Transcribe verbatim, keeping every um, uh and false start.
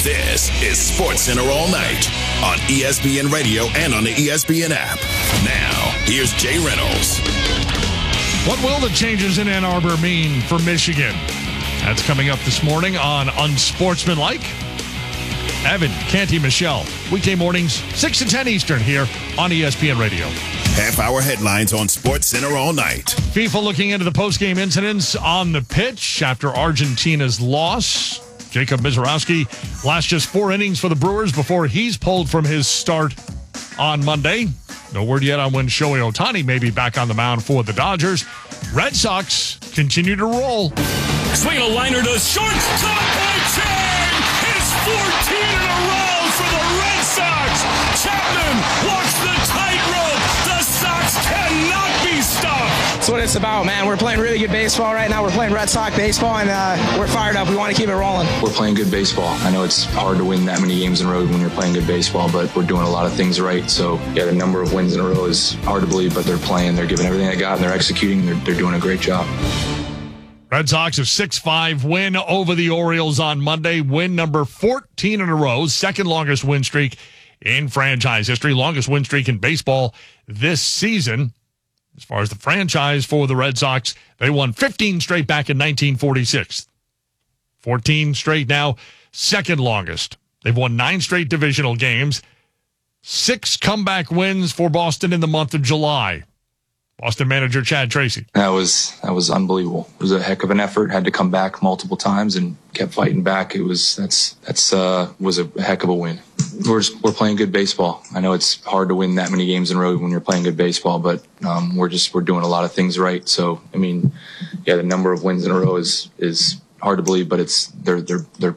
This is Sports Center All Night on E S P N Radio and on the E S P N app. Now, here's Jay Reynolds. What will the changes in Ann Arbor mean for Michigan? That's coming up this morning on Unsportsmanlike. Evan, Canty, Michelle, weekday mornings, six to ten Eastern here on E S P N Radio. Half-hour headlines on Sports Center All Night. FIFA looking into the post-game incidents on the pitch after Argentina's loss. Jacob Mizorowski lasts just four innings for the Brewers before he's pulled from his start on Monday. No word yet on when Shohei Ohtani may be back on the mound for the Dodgers. Red Sox continue to roll. Swing a liner to short. Caught by Chang. His fourteen in a row for the Red Sox. Chapman walks the tightrope. The Sox cannot be stopped. That's what it's about, man. We're playing really good baseball right now. We're playing Red Sox baseball, and uh, we're fired up. We want to keep it rolling. We're playing good baseball. I know it's hard to win that many games in a row when you're playing good baseball, but we're doing a lot of things right. So, yeah, the number of wins in a row is hard to believe, but they're playing. They're giving everything they got, and they're executing. They're, they're doing a great job. Red Sox a six five win over the Orioles on Monday. Win number fourteen in a row. Second longest win streak in franchise history. Longest win streak in baseball this season. As far as the franchise for the Red Sox, they won fifteen straight back in nineteen forty-six. fourteen straight now, second longest. They've won nine straight divisional games. Six comeback wins for Boston in the month of July. Boston manager Chad Tracy. That was that was unbelievable. It was a heck of an effort. Had to come back multiple times and kept fighting back. It was that's that's uh was a heck of a win. We're just, we're playing good baseball. I know it's hard to win that many games in a row when you're playing good baseball, but um, we're just we're doing a lot of things right. So I mean, yeah, the number of wins in a row is is hard to believe, but it's they're they're they're